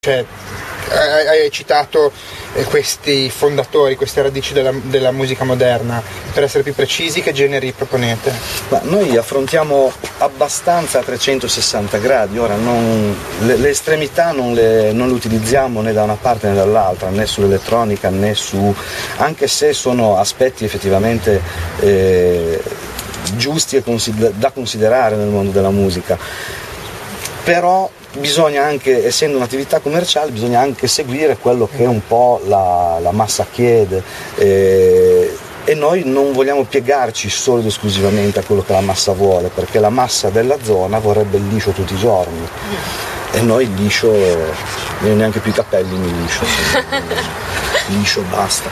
Cioè, hai citato questi fondatori, queste radici della musica moderna. Per essere più precisi, che generi proponete? Noi affrontiamo abbastanza a 360 gradi. Ora le estremità non le utilizziamo né da una parte né dall'altra, né sull'elettronica né anche se sono aspetti effettivamente giusti e da considerare nel mondo della musica. Però bisogna anche, essendo un'attività commerciale, bisogna anche seguire quello che un po' la massa chiede, e noi non vogliamo piegarci solo ed esclusivamente a quello che la massa vuole, perché la massa della zona vorrebbe il liscio tutti i giorni e noi il liscio, neanche più i capelli mi liscio, liscio basta.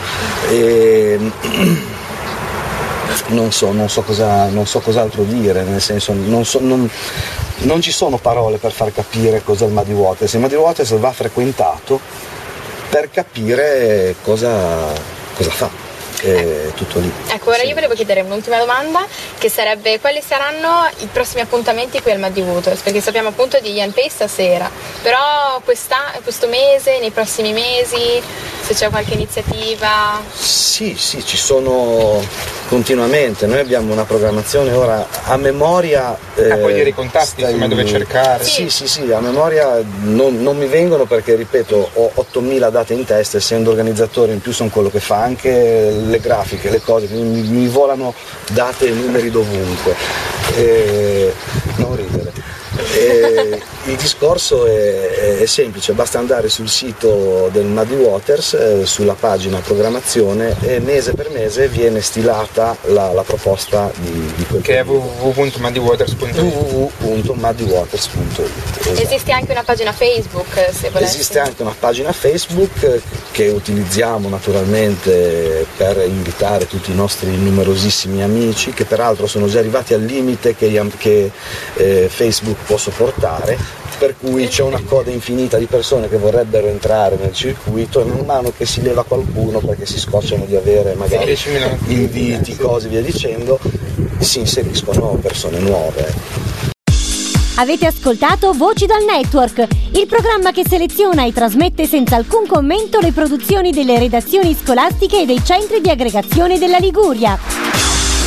Non so cos'altro dire, nel senso non ci sono parole per far capire cos'è il Muddy Waters. Il Muddy Waters va frequentato per capire cosa fa. È tutto lì. Ecco, ora io volevo chiedere un'ultima domanda, che sarebbe: quali saranno i prossimi appuntamenti qui al Muddy Waters? Perché sappiamo appunto di Ian Pace stasera, però questo mese, nei prossimi mesi, se c'è qualche iniziativa? Sì, ci sono continuamente. Noi abbiamo una programmazione ora a memoria. Puoi dire i contatti, insomma, dove cercare? Sì, a memoria non mi vengono, perché ripeto, ho 8.000 date in testa, essendo organizzatore in più sono quello che fa anche le grafiche, le cose, mi volano date e numeri dovunque. Non ridere. Il discorso è semplice, basta andare sul sito del Muddy Waters, sulla pagina programmazione, e mese per mese viene stilata la proposta di quel che è www.muddywaters.it. www.muddywaters.it. Esatto. Esiste anche una pagina Facebook, se volete. Esiste anche una pagina Facebook che utilizziamo naturalmente per invitare tutti i nostri numerosissimi amici, che peraltro sono già arrivati al limite che Facebook può sopportare, per cui c'è una coda infinita di persone che vorrebbero entrare nel circuito, e man mano che si leva qualcuno perché si scocciano di avere magari inviti, cose via dicendo, si inseriscono persone nuove. Avete ascoltato Voci dal Network, il programma che seleziona e trasmette senza alcun commento le produzioni delle redazioni scolastiche e dei centri di aggregazione della Liguria.